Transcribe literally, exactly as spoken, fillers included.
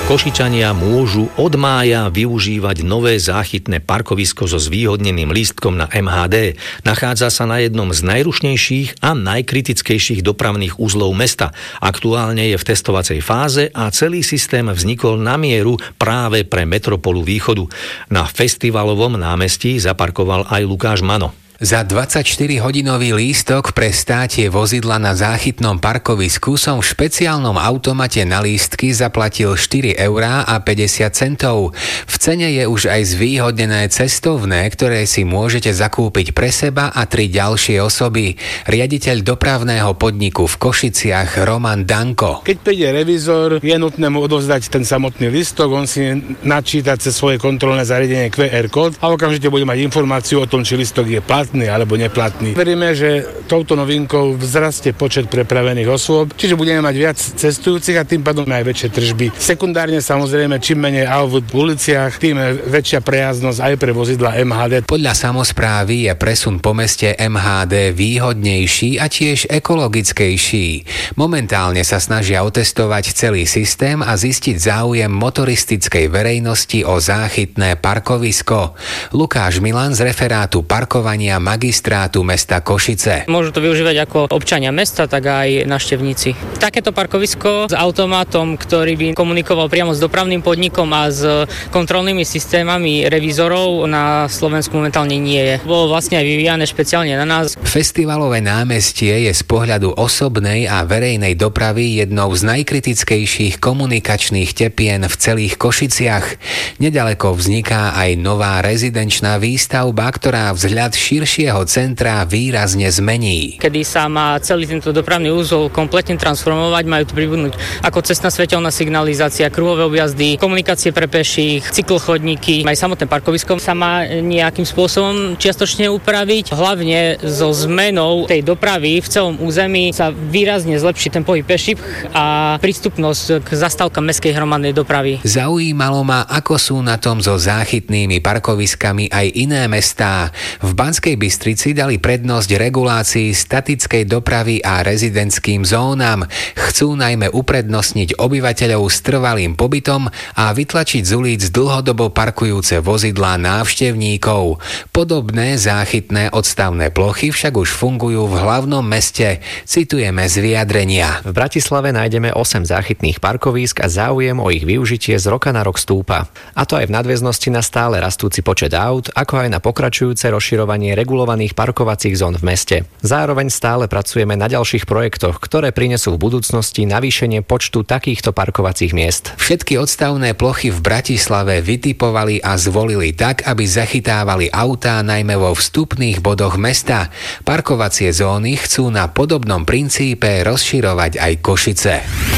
Košičania môžu od mája využívať nové záchytné parkovisko so zvýhodneným lístkom na em há dé. Nachádza sa na jednom z najrušnejších a najkritickejších dopravných uzlov mesta. Aktuálne je v testovacej fáze a celý systém vznikol na mieru práve pre metropolu Východu. Na festivalovom námestí zaparkoval aj Lukáš Mano. Za dvadsaťštyrihodinový lístok pre státie vozidla na záchytnom parkovisku som v špeciálnom automate na lístky zaplatil štyri eurá a päťdesiat centov. V cene je už aj zvýhodnené cestovné, ktoré si môžete zakúpiť pre seba a tri ďalšie osoby. Riaditeľ dopravného podniku v Košiciach Roman Danko. Keď príde revizor, je nutné mu odovzdať ten samotný lístok, on si načíta cez svoje kontrolné zariadenie kvé er kód a okamžite bude mať informáciu o tom, či lístok je platný alebo neplatný. Veríme, že touto novinkou vzrastie počet prepravených osôb, čiže budeme mať viac cestujúcich a tým pádom aj väčšie tržby. Sekundárne samozrejme, čím menej aut v uliciach, tým väčšia prejazdnosť aj pre vozidla em há dé. Podľa samosprávy je presun po meste em há dé výhodnejší a tiež ekologickejší. Momentálne sa snažia otestovať celý systém a zistiť záujem motoristickej verejnosti o záchytné parkovisko. Lukáš Milan z referátu parkovania magistrátu mesta Košice. Môžu to využívať ako občania mesta, tak aj návštevníci. Takéto parkovisko s automátom, ktorý by komunikoval priamo s dopravným podnikom a s kontrolnými systémami revizorov, na Slovensku momentálne nie je. Bolo vlastne aj vyvíjane špeciálne na nás. Festivalové námestie je z pohľadu osobnej a verejnej dopravy jednou z najkritickejších komunikačných tepien v celých Košiciach. Nedaleko vzniká aj nová rezidenčná výstavba, ktorá vzhľad širšieho centra výrazne zmení. Kedy sa má celý tento dopravný úzol kompletne transformovať, majú tu pribudnúť ako cestná svetelná signalizácia, kruhové objazdy, komunikácie pre peších, cyklochodníky. Aj samotné parkovisko sa má nejakým spôsobom čiastočne upraviť. Hlavne so zmenou tej dopravy v celom území sa výrazne zlepší ten pohyb peších a prístupnosť k zastávkam mestskej hromadnej dopravy. Zaujímalo ma, ako sú na tom so záchytnými parkoviskami aj iné mestá. V Banskej Bystrici dali prednosť regulácii statickej dopravy a rezidentským zónam. Chcú najmä uprednostniť obyvateľov s trvalým pobytom a vytlačiť z ulic dlhodobo parkujúce vozidlá návštevníkov. Podobné záchytné odstavné plochy však už fungujú v hlavnom meste. Citujeme z vyjadrenia. V Bratislave nájdeme osem záchytných parkovísk a záujem o ich využitie z roka na rok stúpa. A to aj v nadväznosti na stále rastúci počet aut, ako aj na pokračujúce rozširovanie regulovaných parkovacích zón v meste. Zároveň stále pracujeme na ďalších projektoch, ktoré prinesú v budúcnosti navýšenie počtu takýchto parkovacích miest. Všetky odstavné plochy v Bratislave vytipovali a zvolili tak, aby zachytávali autá najmä vo vstupných bodoch mesta. Parkovacie zóny chcú na podobnom princípe rozširovať aj Košice.